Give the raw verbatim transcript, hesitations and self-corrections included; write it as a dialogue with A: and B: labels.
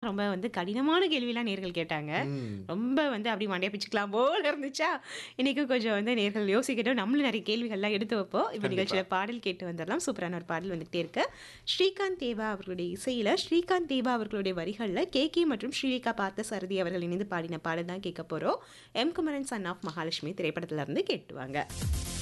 A: ரொம்ப வந்து கடினமான கேள்விலாம் நேயர்கள் கேட்டாங்க.
B: ம்.
A: ரொம்ப வந்து அப்படியே மண்டைய பிச்சுக்கலாம் போல இருந்துச்சா, இன்னைக்கும் கொஞ்சம் வந்து நேயர்கள் யோசிக்கட்டும். நம்மளும் நெறைய கேள்விகள்லாம் எடுத்து வைப்போம். இப்ப
B: கண்டிப்பா.
A: நிகழ்ச்சியில பாடல் கேட்டு வந்துரலாம். சூப்பரான ஒரு பாடல் வந்துகிட்டே இருக்கு. ஸ்ரீகாந்த் தேவா அவர்களுடைய இசையில, ஸ்ரீகாந்த் தேவா அவர்களுடைய வரிகள்ல கேகே மற்றும் ஸ்ரீலேகா பார்த்தசாரதி அவர்கள் இணைந்து பாடின பாடல் தான் கேட்க போறோம். M Kumaran son of Mahalakshmi திரைப்படத்துல இருந்து கேட்டு வாங்க.